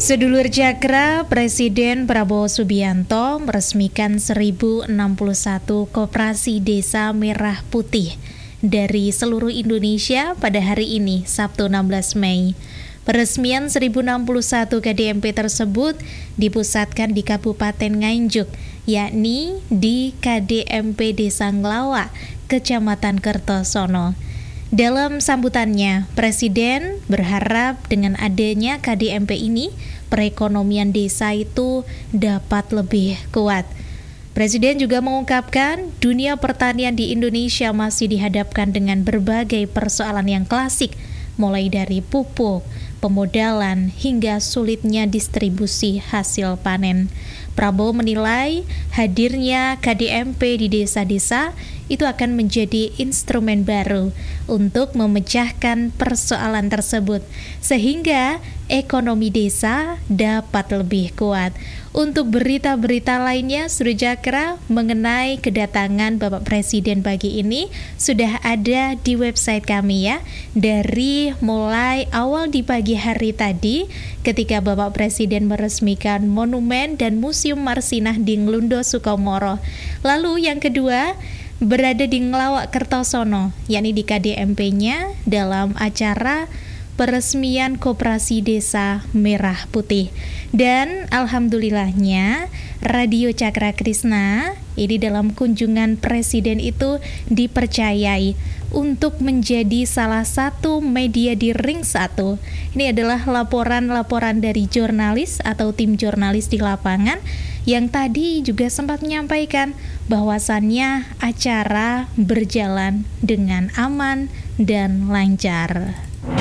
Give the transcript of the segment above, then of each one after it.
Sedulur Cakra, Presiden Prabowo Subianto meresmikan 1061 koperasi desa merah putih dari seluruh Indonesia pada hari ini, Sabtu 16 Mei. Peresmian 1061 KDMP tersebut dipusatkan di Kabupaten Nganjuk, yakni di KDMP Desa Nglawa, Kecamatan Kertosono. Dalam sambutannya, Presiden berharap dengan adanya KDMP ini, perekonomian desa itu dapat lebih kuat. Presiden juga mengungkapkan dunia pertanian di Indonesia masih dihadapkan dengan berbagai persoalan yang klasik, mulai dari pupuk, pemodalan, hingga sulitnya distribusi hasil panen. Prabowo menilai hadirnya KDMP di desa-desa itu akan menjadi instrumen baru untuk memecahkan persoalan tersebut, sehingga ekonomi desa dapat lebih kuat. Untuk berita-berita lainnya, Sedulur Cakra, mengenai kedatangan Bapak Presiden pagi ini sudah ada di website kami ya. Dari mulai awal di pagi hari tadi, ketika Bapak Presiden meresmikan monumen dan Museum Marsinah di Nglundo, Sukomoro. Lalu yang kedua, berada di Nglawa Kertosono, yakni di KDMP-nya dalam acara peresmian Koperasi Desa Merah Putih. Dan alhamdulillahnya Radio Cakra Krishna ini dalam kunjungan Presiden itu dipercayai untuk menjadi salah satu media di Ring 1. Ini adalah laporan-laporan dari jurnalis atau tim jurnalis di lapangan yang tadi juga sempat menyampaikan bahwasannya acara berjalan dengan aman dan lancar.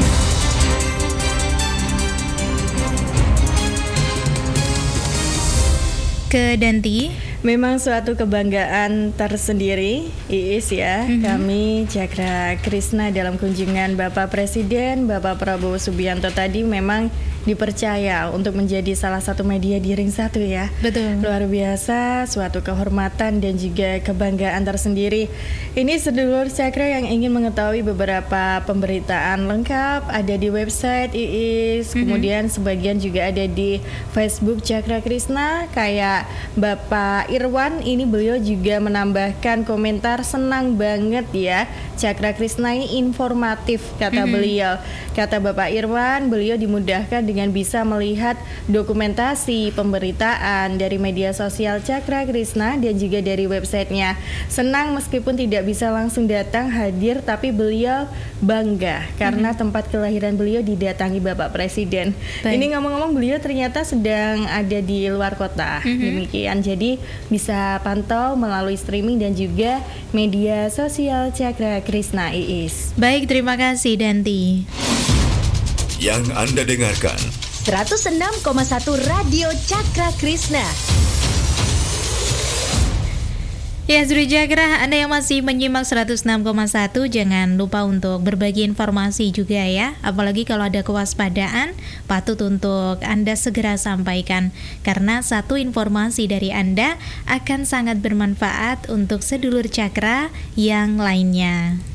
Ke Danti, memang suatu kebanggaan tersendiri, Iis ya. Kami Cakra Krishna dalam kunjungan Bapak Presiden, Bapak Prabowo Subianto tadi memang dipercaya untuk menjadi salah satu media di Ring 1 ya. Betul. Luar biasa, suatu kehormatan dan juga kebanggaan tersendiri. Ini sedulur Cakra yang ingin mengetahui beberapa pemberitaan lengkap ada di website Iis, kemudian sebagian juga ada di Facebook Cakra Krishna. Kayak Bapak Irwan, ini beliau juga menambahkan komentar, senang banget ya Cakra Krishna ini informatif, kata beliau. Kata Bapak Irwan, beliau dimudahkan dengan bisa melihat dokumentasi pemberitaan dari media sosial Cakra Krishna dan juga dari websitenya. Senang meskipun tidak bisa langsung datang hadir, tapi beliau bangga karena tempat kelahiran beliau didatangi Bapak Presiden. Baik. Ini ngomong-ngomong beliau ternyata sedang ada di luar kota. Demikian, jadi bisa pantau melalui streaming dan juga media sosial Cakra Krishna, Iis. Baik, terima kasih Danti. Yang Anda dengarkan 106,1 Radio Cakra Krishna. Ya, Sedulur Cakra, Anda yang masih menyimak 106,1, jangan lupa untuk berbagi informasi juga ya. Apalagi kalau ada kewaspadaan, patut untuk Anda segera sampaikan. Karena satu informasi dari Anda akan sangat bermanfaat untuk sedulur Cakra yang lainnya.